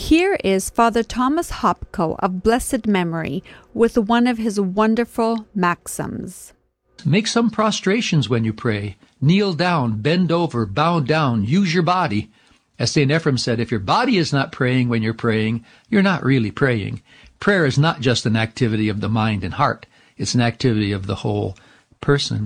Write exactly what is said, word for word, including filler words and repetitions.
Here is Father Thomas Hopko of blessed memory with one of his wonderful maxims. Make some prostrations when you pray. Kneel down, bend over, bow down, use your body. As Saint Ephrem said, if your body is not praying when you're praying, you're not really praying. Prayer is not just an activity of the mind and heart. It's an activity of the whole person.